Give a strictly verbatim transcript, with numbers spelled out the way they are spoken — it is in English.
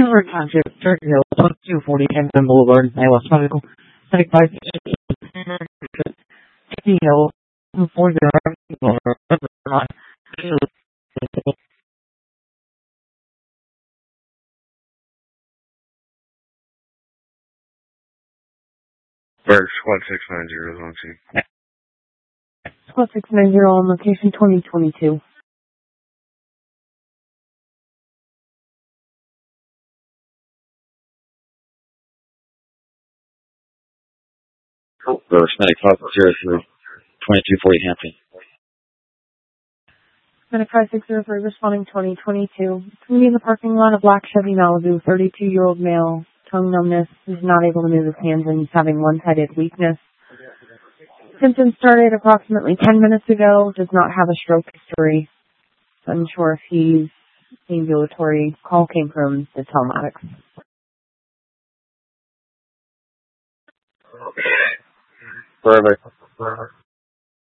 Silver Township, Turkey Hill, twenty-two forty Hampton Boulevard, Iowa, Medical, thirty-five Turkey Hill, four zero Birch, squad six nine zero, on scene. Squad six nine zero on location twenty twenty-two. Birch, medic five zero three, twenty-two forty Hampton. Medic five six zero three responding twenty twenty-two. Community in the parking lot, a black Chevy Malibu, thirty-two-year-old male, tongue numbness, is not able to move his hands and he's having one-sided weakness. Symptoms started approximately ten minutes ago, does not have a stroke history. Unsure if he's ambulatory. Call came from the telematics. Forever.